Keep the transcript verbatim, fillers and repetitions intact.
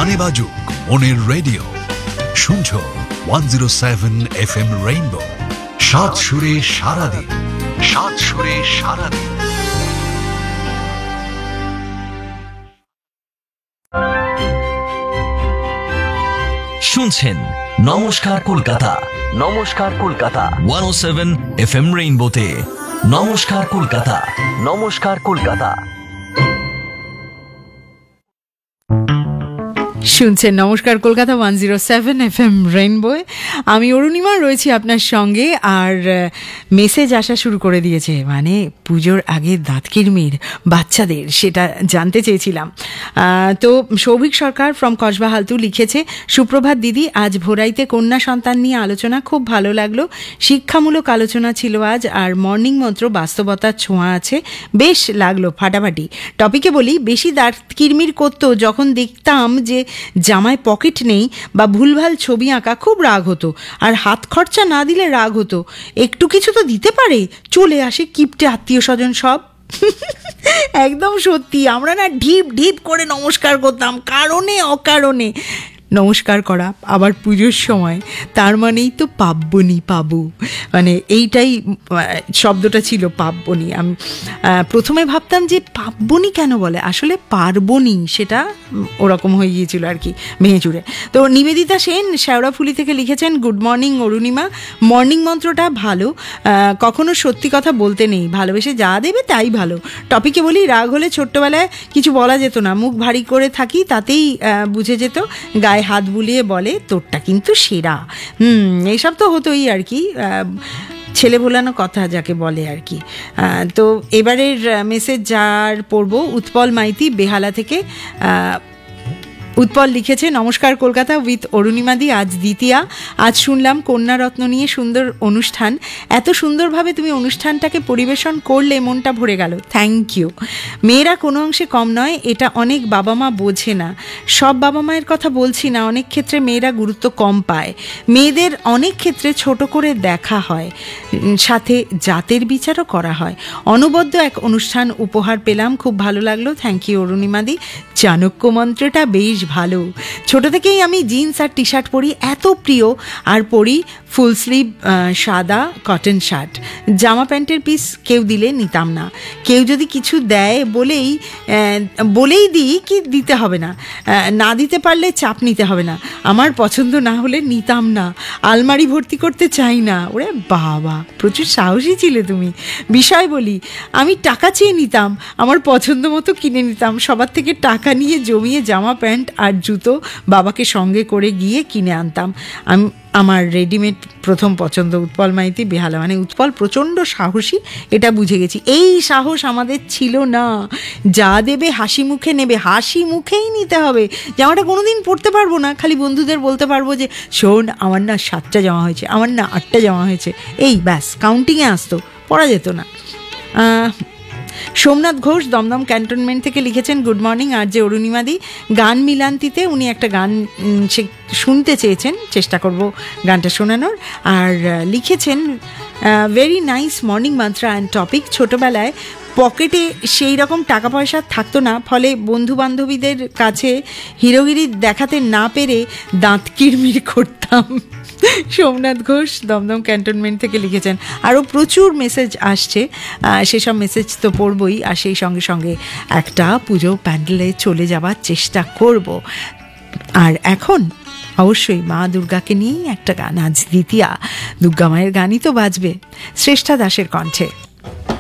গানে বাজুক মনের রেডিও, শুনছো one zero seven F M rainbow, সাত সুরে সারাদিন, সাত সুরে সারাদিন। শুনছেন নমস্কার কলকাতা, নমস্কার কলকাতা ওয়ান ও সেভেন এফ এম রেইনবোতে। নমস্কার কলকাতা, নমস্কার কলকাতা। শুনছেন নমস্কার Kolkata one zero seven F M রেইনবোয়। আমি অরুণিমা রয়েছি আপনার সঙ্গে। আর মেসেজ আসা শুরু করে দিয়েছে, মানে পুজোর আগে দাঁতকিরমির বাচ্চাদের, সেটা জানতে চেয়েছিলাম। তো সৌভিক সরকার ফ্রম কসবাহালতু লিখেছে, সুপ্রভাত দিদি, আজ ভোরাইতে কন্যা সন্তান নিয়ে আলোচনা খুব ভালো লাগলো। শিক্ষামূলক আলোচনা ছিল আজ, আর মর্নিং মন্ত্র বাস্তবতার ছোঁয়া আছে, বেশ লাগলো ফাটাফাটি। টপিকে বলি, বেশি দাঁতকিরমির করতো যখন দেখতাম যে জামায় পকেট নেই বা ভুলভাল ছবি আঁকা, খুব রাগ হতো। আর হাত খরচা না দিলে রাগ হতো, একটু কিছু তো দিতে পারে, চলে আসে কিপটে আত্মীয় স্বজন সব। একদম সত্যি, আমরা না ঢিপ ঢিপ করে নমস্কার করতাম, কারণে অকারণে নমস্কার করা, আবার পুজোর সময়, তার মানেই তো পাব্বনি পাবো, মানে এইটাই শব্দটা ছিল, পাব্বনি। আমি প্রথমে ভাবতাম যে পাব্বনি কেন বলে, আসলে পার্বণী, সেটা ওরকম হয়ে গিয়েছিল আর কি, ভেঙে চুড়ে। তো নিবেদিতা সেন শেওড়াফুলি থেকে লিখেছেন, গুড মর্নিং অরুণিমা, মর্নিং মন্ত্রটা ভালো, কখনো সত্যি কথা বলতে নেই, ভালোবেসে যা দেবে তাই ভালো। টপিকে বলি, রাগ হলে ছোট্টবেলায় কিছু বলা যেত না, মুখ ভারী করে থাকি তাতেই বুঝে যেত, গায়ে হাত বুলিয়ে বলে তোরটা কিন্তু সেরা। হুম এইসব তো হতোই আর কি, ছেলে ভোলানো কথা যাকে বলে আর কি। তো এবারের মেসেজ যার পড়বো, উৎপল মাইতি বেহালা থেকে। উৎপল লিখেছে, নমস্কার কলকাতা উইথ অরুণিমাদি, আজ দ্বিতীয়া। আজ শুনলাম কন্যারত্ন নিয়ে সুন্দর অনুষ্ঠান, এত সুন্দরভাবে তুমি অনুষ্ঠানটাকে পরিবেশন করলে মনটা ভরে গেল, থ্যাংক ইউ। মেয়েরা কোনো অংশে কম নয়, এটা অনেক বাবা মা বোঝে না। সব বাবা মায়ের কথা বলছি না, অনেক ক্ষেত্রে মেয়েরা গুরুত্ব কম পায়, মেয়েদের অনেক ক্ষেত্রে ছোট করে দেখা হয়, সাথে জাতের বিচারও করা হয়। অনবদ্য এক অনুষ্ঠান উপহার পেলাম, খুব ভালো লাগলো, থ্যাংক ইউ অরুণিমাদি। চাণক্য মন্ত্রটা বেশ ভালো, ছোট থেকেই আমি জিন্স আর টি শার্ট পরি, এত প্রিয়। আর পরি ফুল স্লিভ সাদা কটন শার্ট, জামা প্যান্টের পিস কেউ দিলে নিতাম না, কেউ যদি কিছু দেয় বলেই বলেই দিই কি দিতে হবে না, না দিতে পারলে চাপ নিতে হবে না, আমার পছন্দ না হলে নিতাম না, আলমারি ভর্তি করতে চাই না। ওরে বাবা, প্রচুর সাহসী ছিলে তুমি। বিষয় বলি, আমি টাকা চেয়ে নিতাম, আমার পছন্দ মতো কিনে নিতাম, সবার থেকে টাকা নিয়ে জমিয়ে জামা প্যান্ট আর জুতো বাবাকে সঙ্গে করে গিয়ে কিনে আনতাম। আমি আমার রেডিমেড প্রথম পছন্দ। উৎপল মাইতি বেহালা, মানে উৎপল প্রচণ্ড সাহসী, এটা বুঝে গেছি। এই সাহস আমাদের ছিল না, যা দেবে হাসি মুখে নেবে, হাসি মুখেই নিতে হবে। জামাটা কোনোদিন পরতে পারবো না, খালি বন্ধুদের বলতে পারবো যে শোন আমার না সাতটা জামা হয়েছে, আমার না আটটা জামা হয়েছে, এই ব্যাস কাউন্টিংয়ে আসতো, পরা যেত না। সোমনাথ ঘোষ দমদম ক্যান্টনমেন্ট থেকে লিখেছেন, গুড মর্নিং আর যে অরুণিমাদি, গান মিলান্তিতে উনি একটা গান শুনতে চেয়েছেন, চেষ্টা করব গানটা শোনানোর। আর লিখেছেন, very nice morning mantra and topic. ছোটোবেলায় পকেটে সেই রকম টাকা পয়সা থাকতো না, ফলে বন্ধু বান্ধবীদের কাছে হিরোগিরি দেখাতে না পেরে দাঁত কিরমির করতাম। সোমনাথ ঘোষ দমদম ক্যান্টনমেন্ট থেকে লিখেছেন। আরও প্রচুর মেসেজ আসছে, সেসব মেসেজ তো পড়বই, আর সেই সঙ্গে সঙ্গে একটা পুজো প্যান্ডেলে চলে যাওয়ার চেষ্টা করব। আর এখন অবশ্যই মা দুর্গাকে নিয়েই একটা গান, আজ দ্বিতীয়া, দুর্গা মায়ের গানই তো বাজবে, শ্রেষ্ঠা দাসের কণ্ঠে।